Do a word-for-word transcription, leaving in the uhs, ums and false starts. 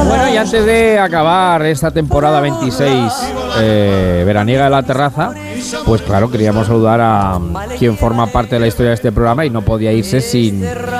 Bueno, y antes de acabar esta temporada veintiséis eh, veraniega de La Terraza, pues claro, queríamos saludar a quien forma parte de la historia de este programa y no podía irse sin